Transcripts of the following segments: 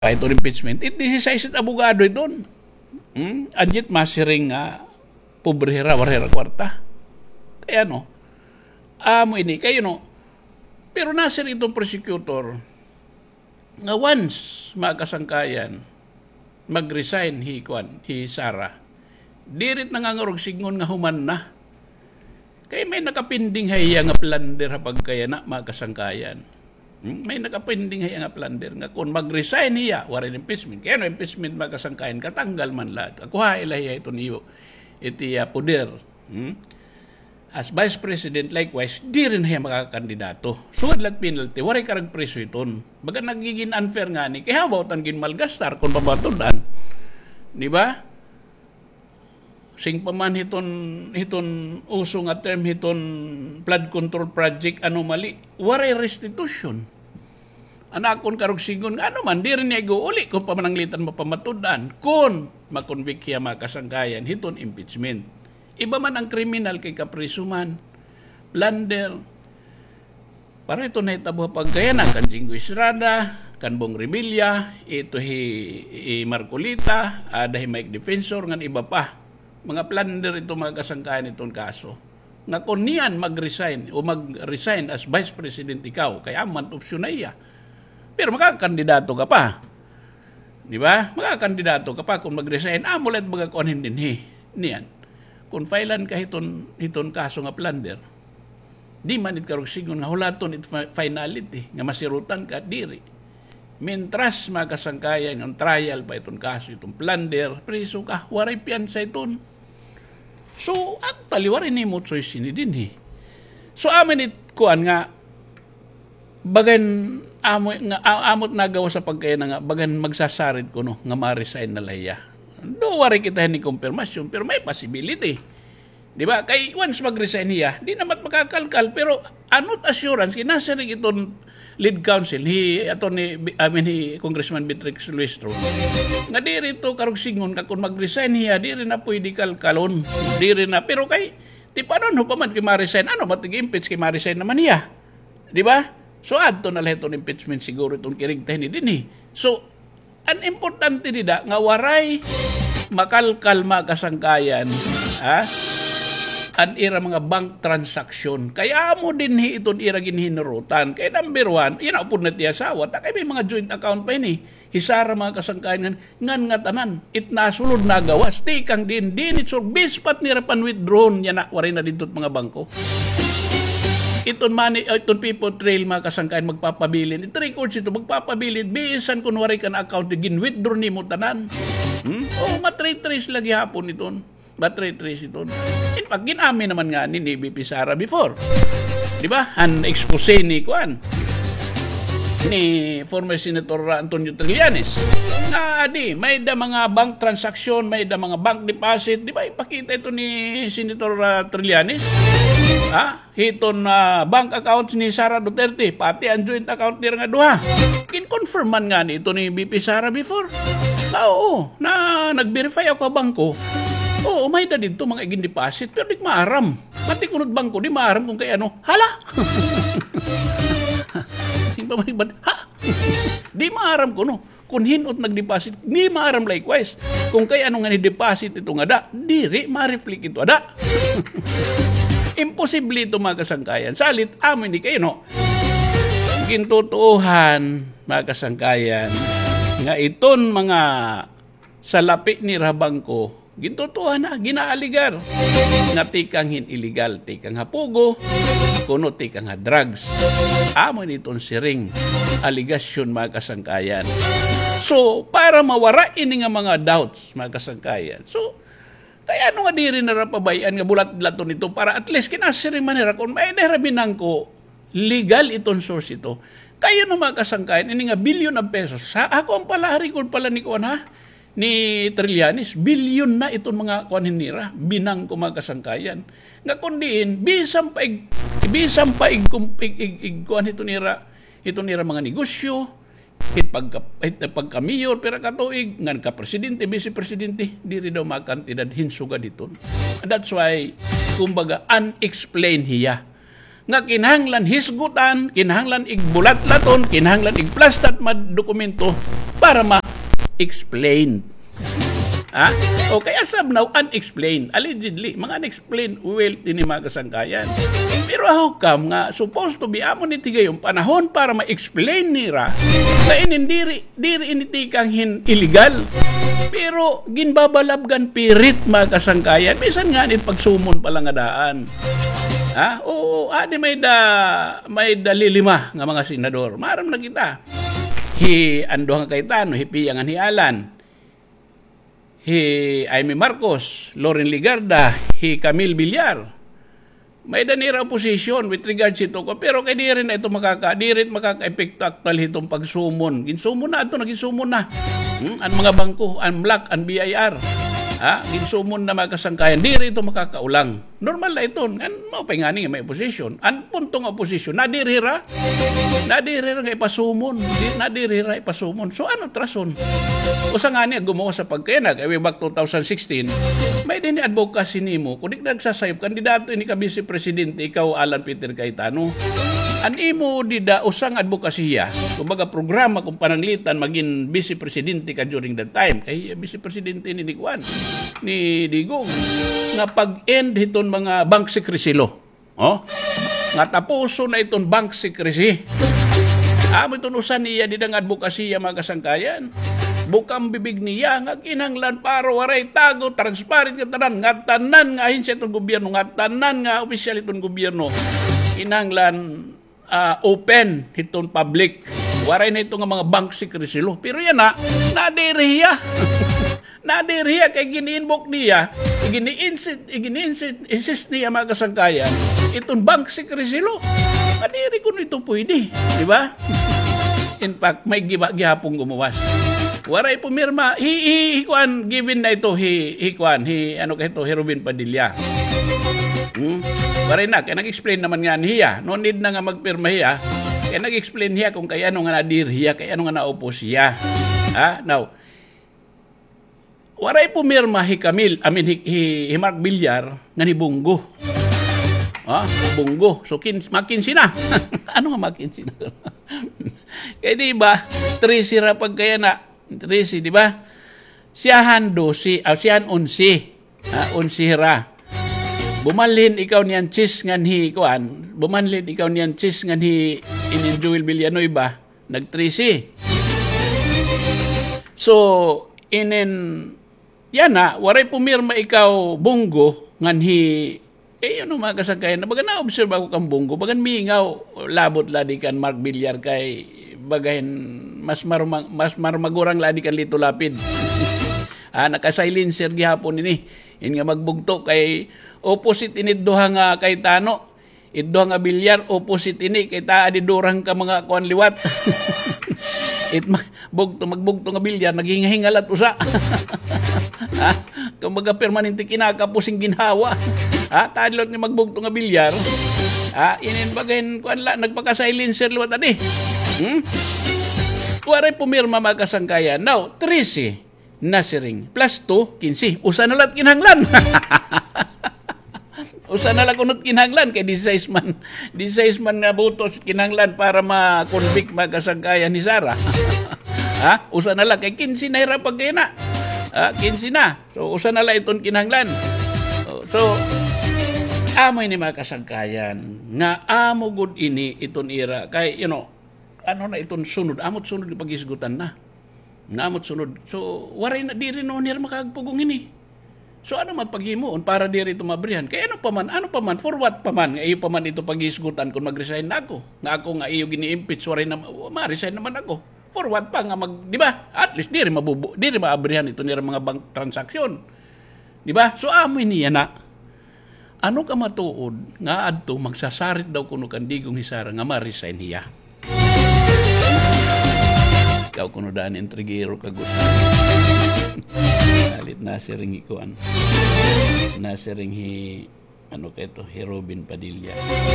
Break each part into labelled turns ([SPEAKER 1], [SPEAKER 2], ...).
[SPEAKER 1] kahit impeachment, it decides abogado doon. Anjit masiring nga pobrehera, warhera kwarta. Kaya no, amo ini, kayo no, pero nasir itong prosecutor, nga once makasangkayan, mag-resign hi Sara, dirit nangangarog signgon nga human na. Kaya may nakapinding haya nga plunder hapag kaya na makasangkayan. May nakapinding haya nga plunder nga kung mag-resign hiya, warin impeachment. Kaya no impeachment makasangkayan, katanggal man lahat. Ako hiya ito niyo, iti poder. As Vice President, likewise, di rin hiya makakandidato. Sugad lang penalty, waray karag preso iton. Baga nagiging unfair nga ni, kaya how about ang ginmalgastar kung babatudan? Di ba? Sing paman hiton uso nga term hiton flood control project anomaly, waray restitution. Anakon karog sigon ano man di rin niya uli kung pamananglitan mapamatudan kung makonvict hiya makasangkayan hiton impeachment. Iba man ang kriminal kay kaprisuman, plunder. Para ito na itabo pagkayanan kan Jingo Estrada, kan Bong Revilla, ito hi Marcolita, ada hi Mike Defensor ngan iba pa. Mga plunder ito mga kasangkayan itong kaso. Nga kung niyan mag-resign o mag-resign as Vice President ikaw, kaya man opsyon na iya. Pero makakandidato ka pa. Di ba? Makakandidato ka pa kung mag-resign. Mulat baga kunin din niyan. Kung filean ka hiton kaso nga plunder, di man it karong sigon nga hulaton it finality nga masirutan ka diri. Mintras makasangkayan ng trial pa itong kaso, itong plunder, preso ka, waray piyansa iton. So, actually, waray ni mo choice ni din So, amin kuan nga, bagan, amot nagawa sa pagkaya nga, bagan magsasarid ko no, nga ma-resign na laya. Do, waray kita ni confirmation, pero may possibility. Di ba? Kay once mag-resign niya, di naman makakalkal, pero anot assurance, kinasirig itong lead counsel hi Congressman Beatrix Luistro nga di rito karong singon ka kung mag-resign hiya di rin na pwede kalkalon di rin na pero kay ti paano pa man kay ma-resign ano matig-impeach kay ma-resign naman hiya di ba so adto na lahat itong impeachment siguro itong kirigtahin ni dinhi so an importante nida nga waray makalkal makasangkayan an ira mga bank transaction. Kaya mo din iton ira ginhinurutan. Kaya number one, yan po na tiyasawa. Kaya may mga joint account pa ini. Hisara mga kasangkayan ngan nga tanan. It nasulod na gawas. Tikang din itso bispat nira pan withdrawn. Yan na, warin na dito mga bangko. Iton money, iton people trail mga kasangkayan magpapabilin. Ito records ito, magpapabilin. Bisan kung warin ka na account, gin-withdraw ni mo tanan. Matrace lagi hapon iton. Matrace ito. In fact, ginami naman nga ni VP Sara before. Di ba? An expose ni Kuan ni former Senator Antonio Trillanes. May da mga bank transaction, may da mga bank deposit. Di ba? Ipakita ito ni Senator Trillanes. Hiton bank accounts ni Sara Duterte, pati ang joint account nila nga duha. Kin-confirman nga ni ito ni VP Sara before. Na nag-verify ako bangko. May da dito mga igin deposit, pero di maaram. Pati kunod bangko, di maaram kung kay ano. Hala! Di maaram ko, no? Kung hinot nag-deposit, di maaram likewise. Kung kay ano nga ni-deposit ito nga da, diri, ma-reflect ito ada. Imposible ito mga kasangkayan. Salit, amin di kayo, no? Gintutuhan, mga kasangkayan, nga iton mga salapi ni Rabangko, gintutuhan na, ginaaligar. Nga tikang illegal, tikang hapugo, kuno tikang drugs. Amon itong siring, aligasyon mga kasangkayan. So, para mawara ini nga mga doubts, mga kasangkayan. So, kaya ano nga di rin narapabayan nga bulat-laton ito para at least kinasiring manira kung may nahirabinang ko legal itong source ito. Kaya no mga kasangkayan, ini nga billion of pesos. Ako ang record pala ni Kuan ni Trillanes, bilyon na itong mga kuanin nira, binang ko mga kasangkayan. Nga kundiin, bisang paig kuan ito nira mga negosyo, pagka-mayor, pero katuig, nga ka-presidente, vice-presidente, di rin daw makantidad hinsuga dito. And that's why, kumbaga, unexplained hiya. nga kinahanglan hisgutan, kinahanglan igbulat-laton, kinahanglan igplastat mad dokumento para ma-explain. O kaya sab now unexplained, allegedly mga unexplained wealth ni mga kasangkayan. Pero how come nga supposed to be amon iti gayong panahon para ma-explain nira na inindiri initikang illegal. Pero ginbabalabgan pirit mga kasangkayan, bisan nga nit pagsumon pala nga daan. Oo, adi may dalilima nga mga senador. Maram na kita. Ando nga Cayetano, Piyangan Alan, Aimee Marcos, Loren Ligarda, Camille Villar. May danira opposition with regards ito ko, pero kay di rin na ito makaka-epekto aktual itong pagsumon. Ginsumon na ito, naginsumon na. Ang mga bangko, ang MLAC, ang BIR. Ginsumon na mga kasangkayan, di rin ito makakaulang. Normal na ito. Maupay nga nga may opposition. Ang puntong opposition, nadirira nga ipasumon. Nadirira ipasumon. So ano trason? Usa nga niya gumawa sa pagkainag. Way back 2016, may din ni advocacy nimo. Kung di nagsasayop, kandidato ni ka Vice Presidente, ikaw Alan Peter Cayetano. An imo dida usang advokasya, kumbaga programa kung pananglitan maging Vice Presidente ka during that time. Kay Vice Presidente ni Kuan, ni Digong, nga pag-end hiton mga bank secrecy law. Nga tapuso na iton bank secrecy. Amo iton usan niya didang advokasya mga kasangkayan. Bukang bibig niya nga kinahanglan para waray tago transparent nga tanan nga ahensya itong gobyerno, nga tanan nga opisyal itong gobyerno kinahanglan open itong public. Waray na ito nga mga bank secrecy law. Pero yan nadiriya. Nadiriya kay gini-invoke niya, insist niya mga kasangkayan, itong bank secrecy law. Nadiri ko nito pwede. Di ba? In fact, may gihapong gumawas. Waray pumirma, given na ito, Robin Padilla. Waray na, kaya nag-explain naman nga niya. No need na nga magpirma hiya. Kaya nag-explain hiya kung kaya ano nga nadir hiya, kaya ano nga naopos hiya. Now, waray pumirma Mark Villar nga ni Bungo. Bungo. So, makinsi na. Ano nga makinsi na? Kaya di ba, Tracy rapag kaya na, Tracy, di ba? Siyahan 11, ra. Bumanlin ikaw niyan chis ngan bumanlin ikaw niyan chis ngan in-Joel Villanueva, nag-Tracy. So, yan waray pumirma ikaw Bungo ngan ano mga kasangkayan, baga na-observe ako kang Bungo, bagan miingaw, labot ladi kan Mark Villar kay bagahin, mas marmagurang ladi kan Lito Lapid. Naka-silencer gihapon ini. In nga magbugto kay opposite ini duha nga Cayetano, idduha nga Villar, opposite ini kay taa di durang ka mga kuan liwat. Magbugto nga Villar, naghingahingalat usa. Kumbaga permanente kinakapusing ginhawa. Tadlot ni magbugto nga Villar. Inin bagahin kuan la nagpaka-silencer liwat adi. Waray pumirma mga kasangkayan. Now, 13 nasiring plus 2, 15. Usa na lang kinahanglan. Usa na lang kunot kinahanglan kay 16 man nga botos kinahanglan para ma-convict mga kasangkayan ni Sara. Usa na lang kay 15 na hirapag kayo na. 15 na. So, usa na lang itong kinahanglan. So, amoy ni mga kasangkayan nga amo good ini iton ira kay ano na iton sunod, amot sunod ni pagisgutan na. Namot sunod. So, waray na diri no nir makagpugong ini. So, ano man paghimuon para diri ito mabrihan? Kaya ano pa man, for what pa man, iyo pa man ito pagisgutan kung mag-resign na ako. Nga ako nga iyo gini-impeach, waray na, ma-resign naman ako. For what pa nga di ba? At least diri maabrihan ito nira mga bank transaksyon. Di ba? So, amoy niya na. Ano ka matuod nga adto magsasarit daw kuno kan Digong Hisara nga ma-resign niya. Ikaw kuno daan intrigero kagut. Alit nasiring ikuan. Nasiring Robin Padilla.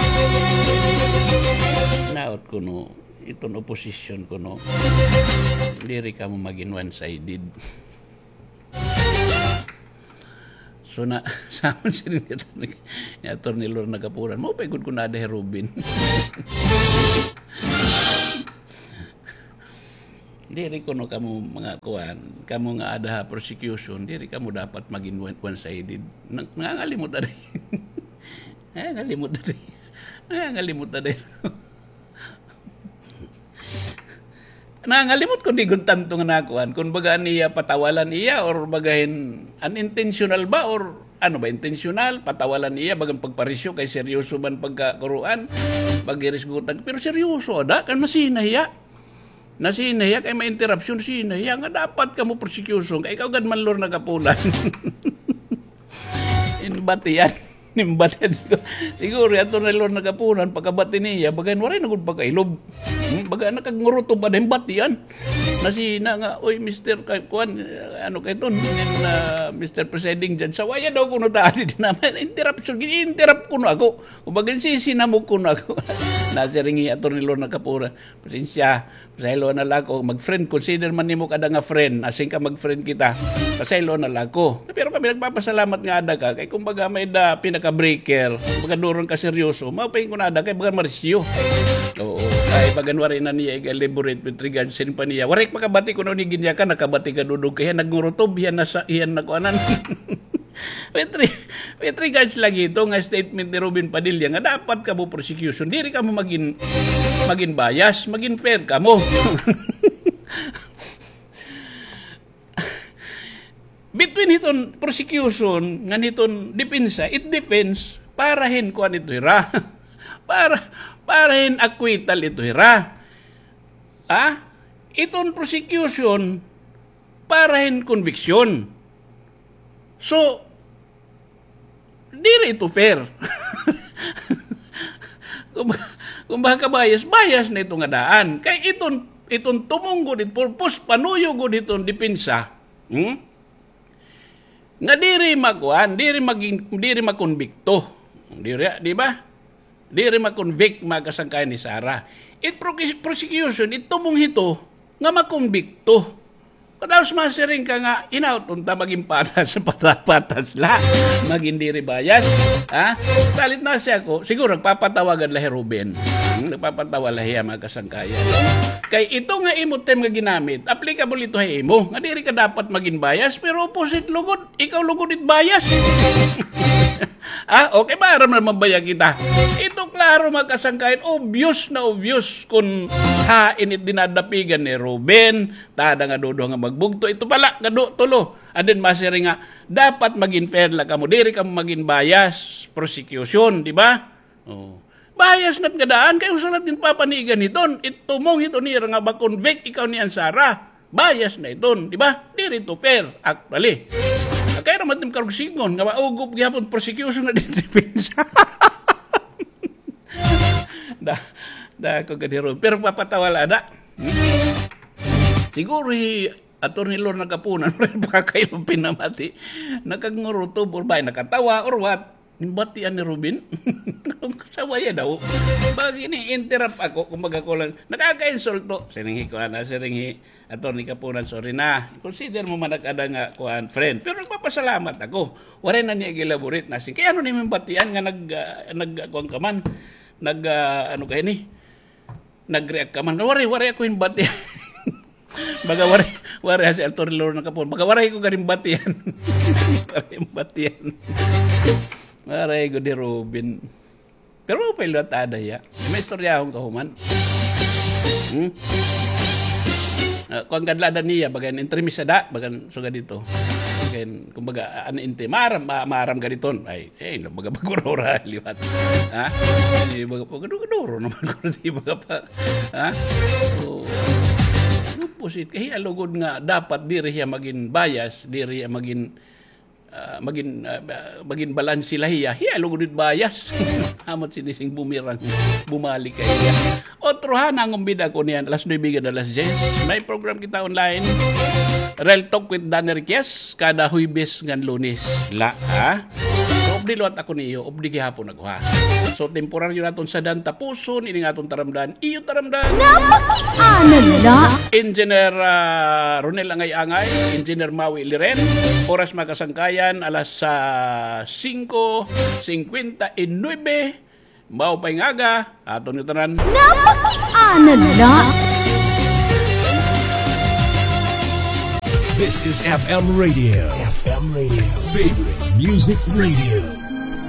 [SPEAKER 1] Naot kuno iton opposition kuno. Diri ka mo maging one-sided. So So na samon sila ni Atty. Lor Nagapuran. Mo pa gud ko na ada Robin. Diri ko no kamo mga kuan, kamo nga ada prosecution, diri kamo dapat maging one-sided. Nangalimot ari. Nangalimot ari. Nangalimot ari. Nangalimot ko di gud tanto nga nakuan kung baga niya patawalan iya or bagahin unintentional ba or ano ba intentional patawalan iya bagang pagparisyo kay seryoso man pagkakuruan pagirisgutan pero seryoso ada kan masinahiya. Nasinahiya kay ma-interruption sinahiya nga dapat kamo prosecution kay ikaw gad man Lor Nagapunan. Inbatiyan. Nimbatian siguro ato na Lor Nagapunan pagkabati niya bagayan waray nagud pagkailob. Baga nakagnguruto ba din batian. Nasina nga oy Mr. Kuan ano kay ton Mr. Presiding Judge sawaya daw kuno taadi din naman interruption gini-interrupt kuno ako. Kumbaga sisinamog kuno ako. Nasiringi ato ni Lor Nagapunan. Pasensya, pasaylo na lang ko mag-friend consider man nimo kada nga friend asing ka mag-friend kita. Pasaylo na lang ko. Pero kami nagpapasalamat nga ada ka kay kumbaga may da pinaka-breaker, baga doron ka seryoso, mapahin ko na ada kay baga marisyo. Oo, kay bagan waray na niya i-elaborate with regards sin pa niya. Waray makabati ko no ni ginya ka nakabati ka dudog kaya nagngurutob yan nasa iyan na kuanan. With regards lagi ito nga statement ni Robin Padilla nga dapat ka mo prosecution, diri ka mo maging bias, maging fair ka mo. Between hiton prosecution nga hiton depensa, it defends parahin kuan ito ira. Parahin acquittal ito ira. Iton prosecution parahin conviction. So diri ito fair. Kung baka bias na ito nga daan. Kay iton tumunggod it purpose panuyo gud iton depensa. Nga diri makuan, diri makonbikto. Di ba? Diri makonvict makasangkayan ni Sara. It prosecution, itumong hito nga makonbikto. Kadaos masiring ka nga, inautunta maging patas sa patas la. Maging diri bias. Salit na siya ko, siguro nagpapatawagan lahi Ruben. Nagpapatawa lahi mga kasangkayan. Kay ito nga imo-tem nga ginamit, applicable ito hay imo. Nga diri ka dapat maging bias, pero opposite lugod, ikaw lugod it bias. Okay ba? Aram na mabaya kita. Ito klaro magkasangkayan, obvious kung init dinadapigan ni Ruben, tada nga dodo nga magbugto, ito pala, tulo. And then masiri nga, dapat maging fair lang ka mo, diri ka maging bias, prosecution, di ba? Bias na't gadaan, kayo salat din papanigan iton, itumong ito niya nga ba convict, ikaw ni Ansara, bias na iton, di ba? Diri to fair, actually. Kaya naman tim karong singon, nga maugop gyapon prosecution na defense. Da ko gadiro. Pero papatawala na. Siguro Atty. Lor Nagapunan pa kayo pinamati. Nakagnguruto burbay nakatawa or what? Batian ni Robin. Sawaya daw. Bagi ni interrupt ako kumbaga ko lang nakaka-insulto. Siringhi ko na siringhi Atty. Kapunan sorry na. Consider mo man nakada nga kuan friend. Pero nagpapasalamat ako. Wala na niya elaborate na sin. Kaya ano ni batian nga nag kuan ka man. Ano kay ni? Nag-react ka man. Wari ako yung batian. Baga wari si Atty. Lor Nagapunan. Baga wari ko garing batian. Maray ko di Robin. Pero mo pa ilot ada ya. May istorya akong kahuman. Kung kadladan niya, bagan intermisada, bagan suga dito. Bagan, kumbaga, inte, maram gaditon. Ay, baga bagurora, liwat. Baga pagaduro naman ko, di baga pa. So, lupusit, kaya lugod nga, dapat diri siya maging bias, diri siya maging balansi lahiya. Lugod it bias. Amat sinising bumirang bumalik kay iya. Otrohan ang umbida ko niyan alas 9 alas 10. May program kita online. Real Talk with Dan Enriquez kada Huwebes ngan Lunes. So Obdiluat ako niyo, obdi gihapon nagwa. So temporaryo naton sa dan tapuson ini nga aton taramdan. Iyo taramdan. Engineer Ronel Angay-Angay, Engineer Maui Liren, oras makasangkayan alas 5:59. Mao pay ngaga aton yung tanan.
[SPEAKER 2] This is FM Radio. FM Radio. Favorite Music Radio.